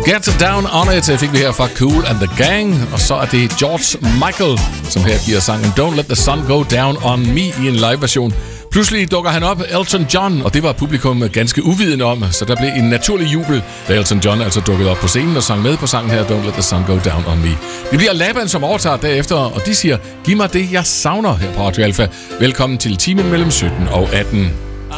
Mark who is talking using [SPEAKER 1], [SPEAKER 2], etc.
[SPEAKER 1] Get Down On It fik vi her fra Kool and the Gang, og så er det George Michael, som her giver sangen Don't Let the Sun Go Down On Me i en live-version. Pludselig dukker han op, Elton John, og det var publikum ganske uvidende om, så der blev en naturlig jubel, da Elton John altså dukkede op på scenen og sang med på sangen her, Don't Let the Sun Go Down On Me. Det bliver Laban, som overtager derefter, og de siger, giv mig det, jeg savner her på Radio Alpha. Velkommen til timen mellem 17 og 18.